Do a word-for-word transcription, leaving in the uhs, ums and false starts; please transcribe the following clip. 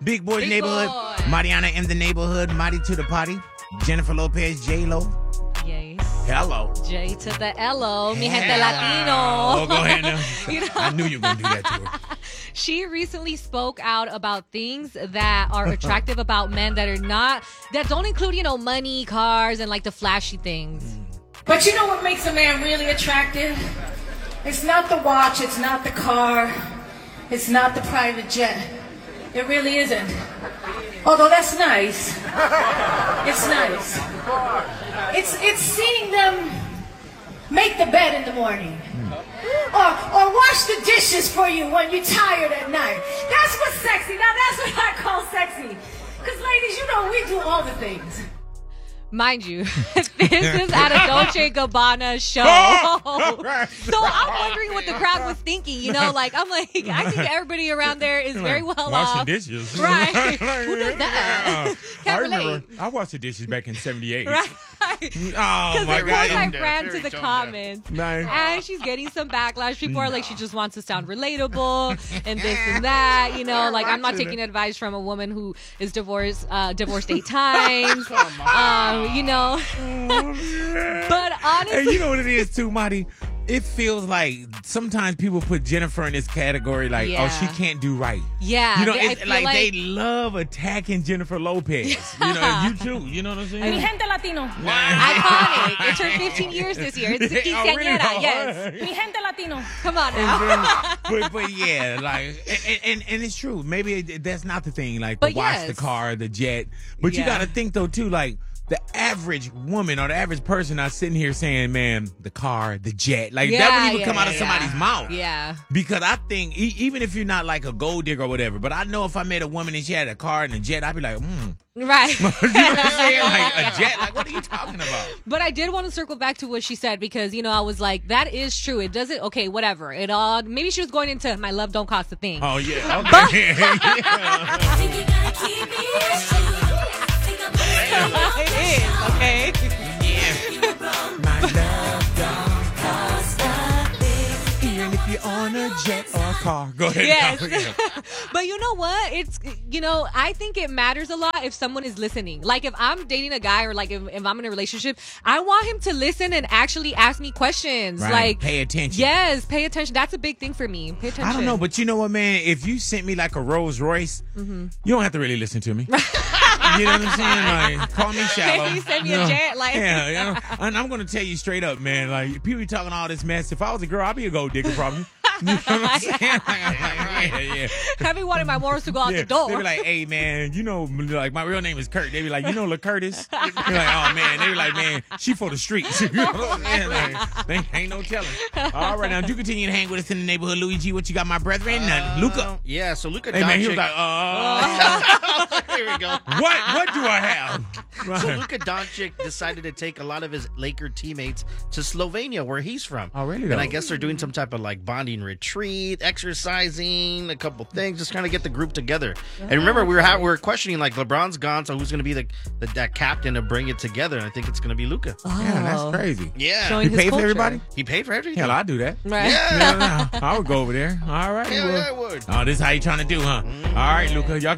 Big Boys Big Neighborhood. Boy. Mariana in the Neighborhood. Marty to the Potty. Jennifer Lopez, J-Lo. Yes. Hello. J to the L O, mi gente Hello. Latino. Oh, go ahead now. You know? I knew you were going to do that to her. She recently spoke out about things that are attractive about men that are not, that don't include, you know, money, cars, and like the flashy things. But you know what makes a man really attractive? It's not the watch, it's not the car, it's not the private jet. It really isn't. Although that's nice. It's nice. It's it's seeing them make the bed in the morning. Or, or wash the dishes for you when you're tired at night. That's what's sexy. Now that's what I call sexy. Because ladies, you know, we do all the things. Mind you, this is at a Dolce and Gabbana show. So I'm wondering what the crowd was thinking. You know, like, I'm like, I think everybody around there is very well Washing off. dishes. Right. Who does that? Can't I remember, relate. I washed the dishes back in seventy-eight. Right. Oh, Because my of God. course I Tone ran deaf, to the very tone comments. Nice. And she's getting some backlash. People are like, she just wants to sound relatable and this and that. You know, like, I'm not taking advice from a woman who is divorced, uh, divorced eight times. Um, you know. But honestly. And you know what it is too, Marty? It feels like sometimes people put Jennifer in this category like, Yeah. oh, she can't do right. Yeah. You know, they- I it's feel like, like they love attacking Jennifer Lopez. You know, you too. You know what I'm saying? Mi gente Latino. Iconic. It turned fifteen years this year. It's a Oh, really? quinceañera. Yes. Mi gente Latino. Come on now. but, but yeah, like, and, and, and it's true. Maybe it, that's not the thing. Like, But the watch, yes. the car, the jet. But you Yeah. got to think, though, too, like, the average woman or the average person not sitting here saying, man, the car, the jet. Like, that Yeah, wouldn't even yeah, come out of yeah. somebody's mouth. Yeah. Because I think, e- even if you're not like a gold digger or whatever, but I know if I met a woman and she had a car and a jet, I'd be like, hmm. Right. You know what I'm saying? Like, a jet? Like, what are you talking about? But I did want to circle back to what she said because, you know, I was like, that is true. It doesn't, okay, whatever. It all, maybe she was going into my love don't cost a thing. Oh, yeah. Okay. It is, okay? My love don't cost a thing, even if you're on a jet or a car. Go ahead. Yes. But you know what? It's, you know, I think it matters a lot if someone is listening. Like if I'm dating a guy or like if, if I'm in a relationship, I want him to listen and actually ask me questions. Right. Like Pay attention. Yes, pay attention. That's a big thing for me. Pay attention. I don't know, but you know what, man? If you sent me like a Rolls Royce, Mm-hmm. you don't have to really listen to me. You know what I'm saying? Like, call me shallow. Maybe send me You a know? jet, like- yeah, you know? And I'm gonna tell you straight up, man. Like, people be talking all this mess. If I was a girl, I'd be a gold digger, probably. You know what I'm saying? Like, I'm like, yeah, yeah. I be wanting my morals to go out Yeah, the door. they be like, hey, man, you know, like, my real name is Kurt. They be like, you know LaCurtis? They be like, oh, man. They be like, man, she for the streets. You know what I'm saying? Like, they ain't no telling. All right, now, do you continue to hang with us in the neighborhood, Luigi? What you got, my brethren? Uh, Luca. Yeah, so Luka Hey, man, he was Doncic. like, uh, Here we go. what, what do I have? So Right. Luka Doncic decided to take a lot of his Laker teammates to Slovenia, where he's from. Oh, really, And though? I guess they're doing some type of like bonding retreat, exercising, a couple things, just kind of get the group together. And remember, we were ha- we were questioning like LeBron's gone, so who's going to be the, the that captain to bring it together? And I think it's going to be Luka. Yeah, that's crazy. Yeah, Showing You his pay for culture. everybody? he paid for everything. Hell, I'd do that. Right. Yeah. Yeah, I would go over there. All right. Hell well. yeah, I would. Oh, this is how you trying to do, huh? All right, Luca. Y'all